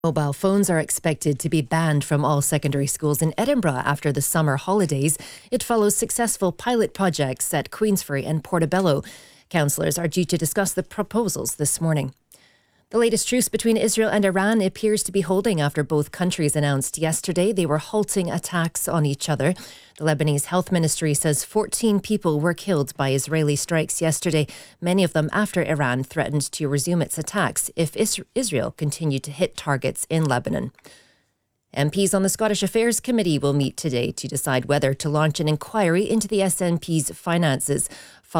Mobile phones are expected to be banned from all secondary schools in Edinburgh after the summer holidays. It follows successful pilot projects at Queensferry and Portobello. Councillors are due to discuss the proposals this morning. The latest truce between Israel and Iran appears to be holding after both countries announced yesterday they were halting attacks on each other. The Lebanese Health Ministry says 14 people were killed by Israeli strikes yesterday, many of them after Iran threatened to resume its attacks if Israel continued to hit targets in Lebanon. MPs on the Scottish Affairs Committee will meet today to decide whether to launch an inquiry into the SNP's finances